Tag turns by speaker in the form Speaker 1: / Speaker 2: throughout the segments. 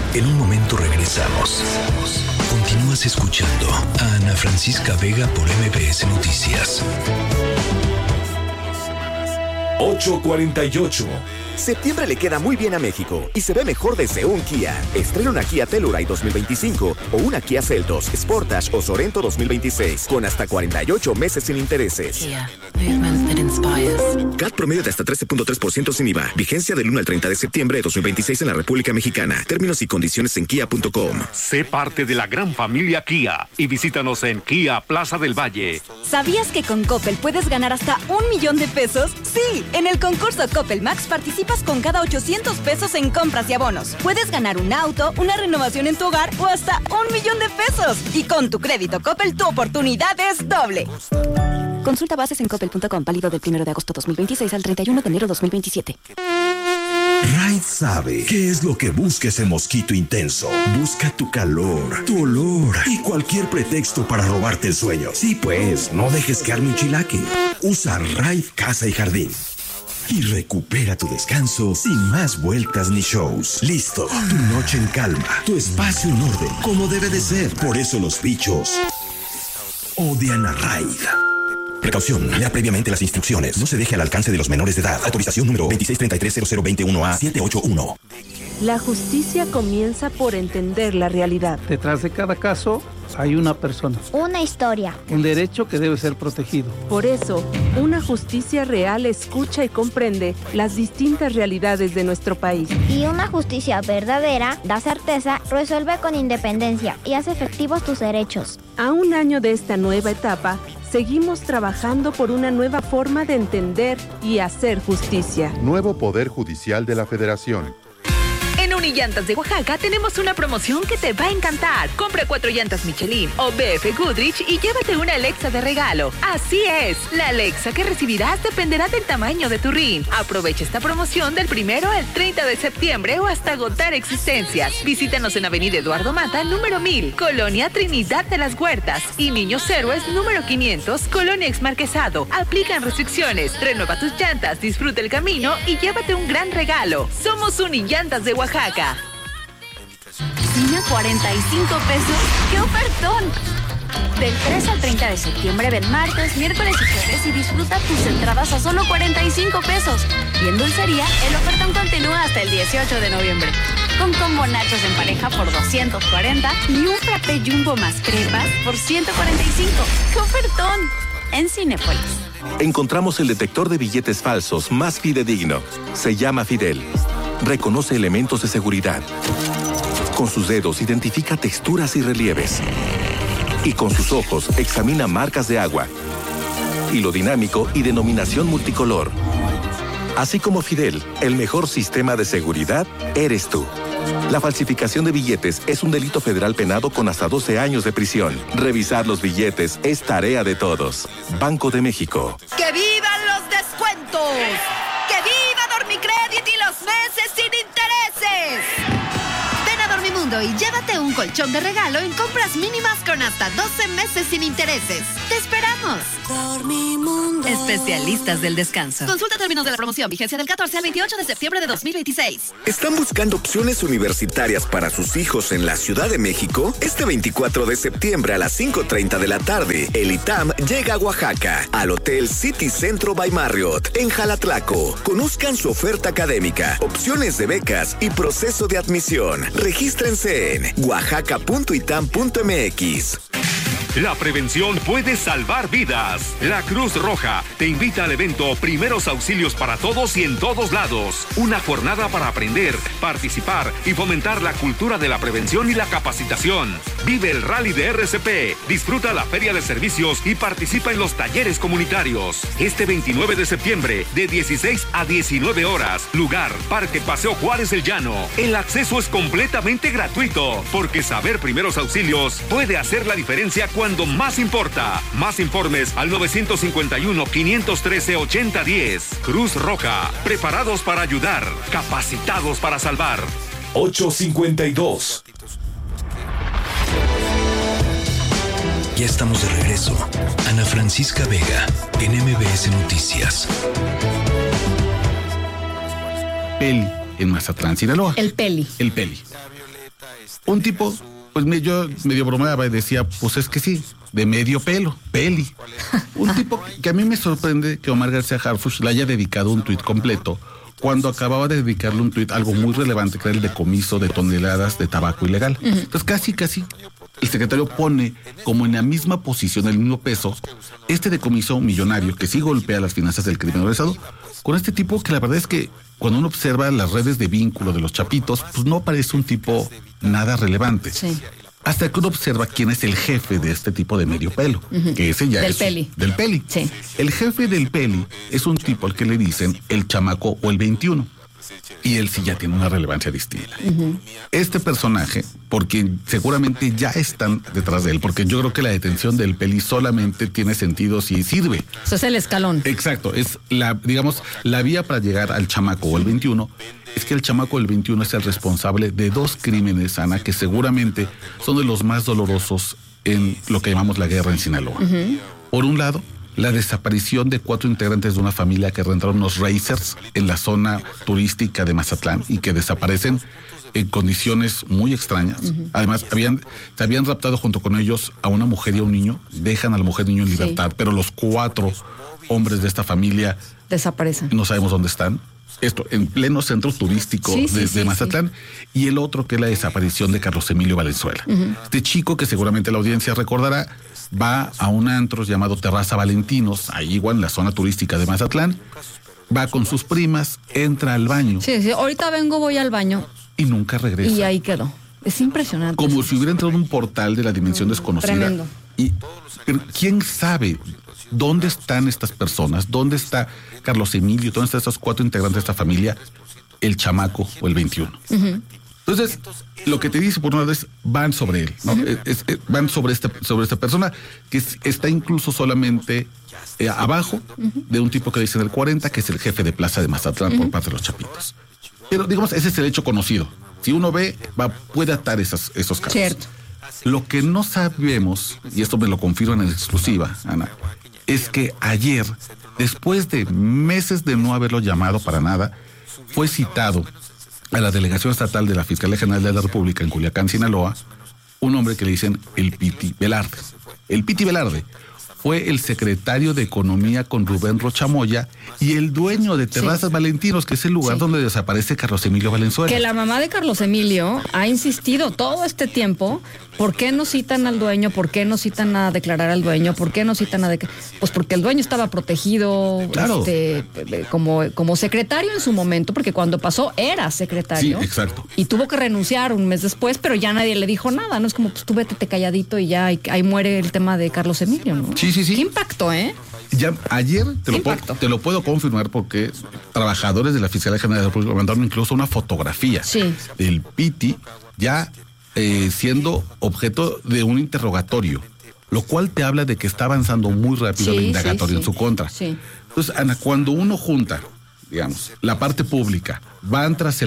Speaker 1: En un momento regresamos. Continúas escuchando a Ana Francisca Vega por MBS Noticias.
Speaker 2: 8:48.
Speaker 3: Septiembre le queda muy bien a México y se ve mejor desde un Kia. Estrena una Kia Telluride 2025 o una Kia Seltos, Sportage o Sorento 2026 con hasta 48 meses sin intereses.
Speaker 4: Kia, movement that inspires.
Speaker 3: CAT promedio de hasta 13.3% sin IVA. Vigencia del 1 al 30 de septiembre de 2026 en la República Mexicana. Términos y condiciones en kia.com.
Speaker 5: Sé parte de la gran familia Kia y visítanos en Kia Plaza del Valle.
Speaker 6: ¿Sabías que con Coppel puedes ganar hasta $1,000,000? Sí, en el concurso Coppel Max participas con cada 800 pesos en compras y abonos. Puedes ganar un auto, una renovación en tu hogar o hasta $1,000,000. Y con tu crédito Coppel, tu oportunidad es doble. Consulta bases en coppel.com, válido del 1 de agosto 2026 al 31 de enero 2027.
Speaker 7: Raid sabe qué es lo que busca ese mosquito intenso. Busca tu calor, tu olor y cualquier pretexto para robarte el sueño. Sí, pues, no dejes que arme un chilaque. Usa Raid Casa y Jardín y recupera tu descanso sin más vueltas ni shows. Listo, tu noche en calma, tu espacio en orden, como debe de ser. Por eso los bichos odian a Raid. Precaución, lea previamente las instrucciones. No se deje al alcance de los menores de edad. Autorización número 26330021A781.
Speaker 8: La justicia comienza por entender la realidad.
Speaker 9: Detrás de cada caso hay una persona.
Speaker 10: Una historia.
Speaker 9: Un derecho que debe ser protegido.
Speaker 8: Por eso, una justicia real escucha y comprende las distintas realidades de nuestro país.
Speaker 10: Y una justicia verdadera da certeza, resuelve con independencia y hace efectivos tus derechos.
Speaker 8: A un año de esta nueva etapa, seguimos trabajando por una nueva forma de entender y hacer justicia.
Speaker 11: Nuevo Poder Judicial de la Federación.
Speaker 12: En Unillantas de Oaxaca tenemos una promoción que te va a encantar. Compra 4 llantas Michelin o BF Goodrich y llévate una Alexa de regalo. Así es, la Alexa que recibirás dependerá del tamaño de tu ring. Aprovecha esta promoción del 1 al 30 de septiembre o hasta agotar existencias. Visítanos en Avenida Eduardo Mata, número 1000, Colonia Trinidad de las Huertas y Niños Héroes, número 500, Colonia Exmarquesado. Aplican restricciones. Renueva tus llantas, disfruta el camino y llévate un gran regalo. Somos Unillantas de Oaxaca.
Speaker 6: Cine a 45 pesos. ¡Qué ofertón! Del 3 al 30 de septiembre ven martes, miércoles y jueves y disfruta tus entradas a solo 45 pesos. Y en dulcería, el ofertón continúa hasta el 18 de noviembre. Con combo nachos en pareja por 240 y un frappé jumbo más crepas por 145. ¡Qué ofertón! En Cinépolis.
Speaker 13: Encontramos el detector de billetes falsos más fidedigno. Se llama Fidel. Reconoce elementos de seguridad. Con sus dedos identifica texturas y relieves. Y con sus ojos examina marcas de agua. Hilo dinámico y denominación multicolor. Así como Fidel, el mejor sistema de seguridad eres tú. La falsificación de billetes es un delito federal penado con hasta 12 años de prisión. Revisar los billetes es tarea de todos. Banco de México.
Speaker 14: ¡Que vivan los descuentos! ¡Que viva Dormicrédit y los meses sin intereses! Ven a Dormimundo y llévate un colchón de regalo en compras mínimas con hasta 12 meses sin intereses. ¡Te esperamos!
Speaker 15: Dormimundo.
Speaker 12: Especialistas del descanso.
Speaker 14: Consulta términos de la promoción. Vigencia del 14 al 28 de septiembre de 2026.
Speaker 3: ¿Están buscando opciones universitarias para sus hijos en la Ciudad de México? Este 24 de septiembre a las 5:30 de la tarde, el ITAM llega a Oaxaca, al Hotel City Centro by Marriott, en Jalatlaco. Conozcan su oferta académica, opciones de becas y proceso de admisión. Regístrense en oaxaca.itam.mx.
Speaker 5: La prevención puede salvar vidas. La Cruz Roja te invita al evento Primeros Auxilios para Todos y en Todos Lados. Una jornada para aprender, participar y fomentar la cultura de la prevención y la capacitación. Vive el rally de RCP, disfruta la feria de servicios y participa en los talleres comunitarios. Este 29 de septiembre, de 16 a 19 horas. Lugar, Parque Paseo Juárez El Llano. El acceso es completamente gratuito, porque saber primeros auxilios puede hacer la diferencia cuando más importa. Más informes al 951-513-8010. Cruz Roja, preparados para ayudar, capacitados para salvar.
Speaker 2: 8:52.
Speaker 1: Ya estamos de regreso. Ana Francisca Vega, en MBS Noticias.
Speaker 16: Peli, en Mazatlán, Sinaloa.
Speaker 12: El Peli.
Speaker 16: El Peli. un tipo, pues yo medio bromeaba y decía, pues es que sí, de medio pelo, peli. Un tipo que a mí me sorprende que Omar García Harfuch le haya dedicado un tuit completo cuando acababa de dedicarle un tuit algo muy relevante, que era el decomiso de toneladas de tabaco ilegal. Entonces casi el secretario pone como en la misma posición, el mismo peso, este decomiso millonario que sí golpea las finanzas del crimen organizado, con este tipo que la verdad es que cuando uno observa las redes de vínculo de los chapitos, pues no parece un tipo nada relevante. Sí. Hasta que uno observa quién es el jefe de este tipo de medio pelo, que ese ya
Speaker 17: del
Speaker 16: es...
Speaker 17: Peli.
Speaker 16: Del Peli.
Speaker 17: Sí.
Speaker 16: El jefe del Peli es un tipo al que le dicen el chamaco o el 21. Y él sí ya tiene una relevancia distinta. Este personaje, porque seguramente ya están detrás de él, porque yo creo que la detención del Peli solamente tiene sentido si sirve.
Speaker 17: Eso es el escalón.
Speaker 16: Exacto, es la vía para llegar al chamaco o el 21. Es que el chamaco del 21 es el responsable de 2 crímenes, Ana, que seguramente son de los más dolorosos en lo que llamamos la guerra en Sinaloa. Por un lado, la desaparición de 4 integrantes de una familia que rentaron unos racers en la zona turística de Mazatlán y que desaparecen en condiciones muy extrañas. Además, se habían raptado junto con ellos a una mujer y a un niño. Dejan a la mujer y niño en libertad, pero los 4 hombres de esta familia
Speaker 17: desaparecen.
Speaker 16: No sabemos dónde están. Esto en pleno centro turístico de Mazatlán. Y el otro, que es la desaparición de Carlos Emilio Valenzuela. Este chico, que seguramente la audiencia recordará, va a un antro llamado Terraza Valentinos, ahí igual en la zona turística de Mazatlán, va con sus primas, entra al baño.
Speaker 17: Sí, ahorita voy al baño.
Speaker 16: Y nunca regresa.
Speaker 17: Y ahí quedó. Es impresionante.
Speaker 16: Como si hubiera entrado en un portal de la dimensión desconocida.
Speaker 17: Tremendo.
Speaker 16: Pero ¿quién sabe dónde están estas personas? ¿Dónde está Carlos Emilio? ¿Dónde están estos 4 integrantes de esta familia? El chamaco o el 21. Entonces, lo que te dice por una vez, van sobre él, ¿no? Van sobre esta persona que está incluso solamente abajo de un tipo que dice en el 40, que es el jefe de plaza de Mazatlán por parte de los chapitos. Pero, digamos, ese es el hecho conocido. Si uno ve, puede atar esos casos.
Speaker 17: Cierto.
Speaker 16: Lo que no sabemos, y esto me lo confirman en exclusiva, Ana, es que ayer, después de meses de no haberlo llamado para nada, fue citado a la Delegación Estatal de la Fiscalía General de la República en Culiacán, Sinaloa, un hombre que le dicen el Piti Velarde. El Piti Velarde fue el secretario de Economía con Rubén Rochamoya y el dueño de Terrazas Valentinos, que es el lugar donde desaparece Carlos Emilio Valenzuela.
Speaker 17: Que la mamá de Carlos Emilio ha insistido todo este tiempo, ¿por qué no citan al dueño? ¿Por qué no citan a declarar al dueño? ¿Por qué no citan a Pues porque el dueño estaba protegido,
Speaker 16: claro,
Speaker 17: como secretario en su momento, porque cuando pasó era secretario.
Speaker 16: Sí, exacto.
Speaker 17: Y tuvo que renunciar un mes después, pero ya nadie le dijo nada, ¿no? Es como, pues tú vete calladito y ya ahí muere el tema de Carlos Emilio, ¿no?
Speaker 16: Sí.
Speaker 17: ¿Qué impacto,
Speaker 16: Ya ayer te lo puedo confirmar porque trabajadores de la Fiscalía General de la República mandaron incluso una fotografía del Piti ya siendo objeto de un interrogatorio, lo cual te habla de que está avanzando muy rápido el indagatorio en su contra. Entonces, Ana, cuando uno junta, digamos, la parte pública, van tras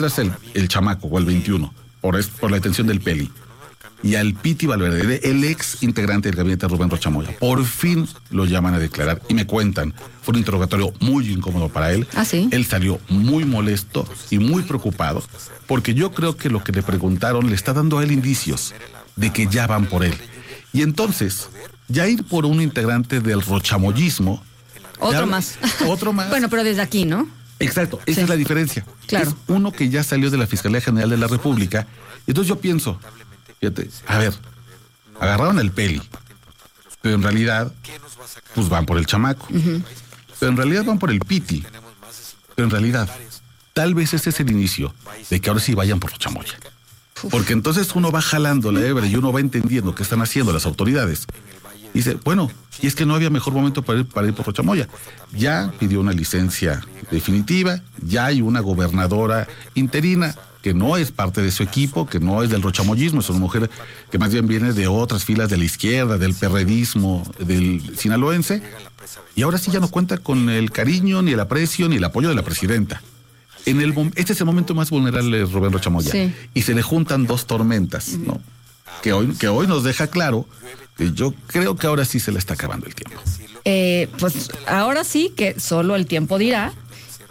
Speaker 16: el chamaco o el 21 por la detención del Peli, y al Piti Valverde, el ex integrante del gabinete de Rubén Rochamoya, por fin lo llaman a declarar y me cuentan, fue un interrogatorio muy incómodo para él. Él salió muy molesto y muy preocupado, porque yo creo que lo que le preguntaron le está dando a él indicios de que ya van por él. Y entonces, ya ir por un integrante del rochamoyismo...
Speaker 17: Otro más. Bueno, pero desde aquí, ¿no?
Speaker 16: Exacto, esa es la diferencia.
Speaker 17: Claro.
Speaker 16: Es uno que ya salió de la Fiscalía General de la República. Entonces yo pienso... Fíjate, a ver, agarraron al Peli, pero en realidad, pues van por el chamaco. Pero en realidad van por el Piti. Pero en realidad, tal vez ese es el inicio de que ahora sí vayan por Rochamoya. Porque entonces uno va jalando la hebra y uno va entendiendo qué están haciendo las autoridades. Y dice, bueno, y es que no había mejor momento para ir por Rochamoya. Ya pidió una licencia definitiva, ya hay una gobernadora interina que no es parte de su equipo, que no es del rochamoyismo, es una mujer que más bien viene de otras filas de la izquierda, del perredismo, del sinaloense, y ahora sí ya no cuenta con el cariño, ni el aprecio, ni el apoyo de la presidenta. Este es el momento más vulnerable de Rubén Rochamoya, y se le juntan 2 tormentas, ¿no? Que hoy nos deja claro que yo creo que ahora sí se le está acabando el tiempo.
Speaker 17: Pues ahora sí que solo el tiempo dirá.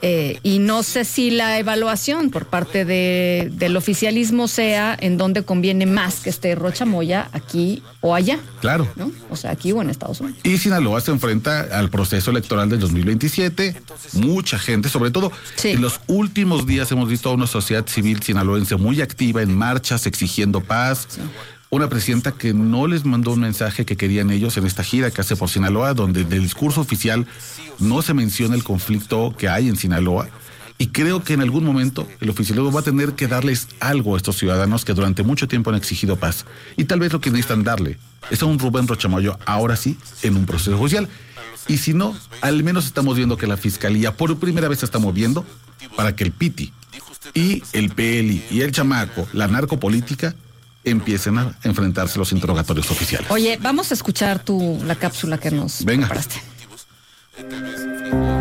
Speaker 17: Y no sé si la evaluación por parte del oficialismo sea en dónde conviene más que esté Rocha Moya, aquí o allá.
Speaker 16: Claro.
Speaker 17: ¿No? O sea, aquí o en Estados Unidos.
Speaker 16: Y Sinaloa se enfrenta al proceso electoral del 2027. Mucha gente, sobre todo en los últimos días hemos visto a una sociedad civil sinaloense muy activa en marchas exigiendo paz. Sí. Una presidenta que no les mandó un mensaje que querían ellos en esta gira que hace por Sinaloa, donde del discurso oficial no se menciona el conflicto que hay en Sinaloa. Y creo que en algún momento el oficialismo va a tener que darles algo a estos ciudadanos que durante mucho tiempo han exigido paz. Y tal vez lo que necesitan darle es a un Rubén Rocha Moya, ahora sí, en un proceso judicial. Y si no, al menos estamos viendo que la Fiscalía por primera vez se está moviendo para que el Piti y el PL y el chamaco, la narcopolítica, empiecen a enfrentarse a los interrogatorios oficiales.
Speaker 17: Oye, vamos a escuchar la cápsula que nos preparaste.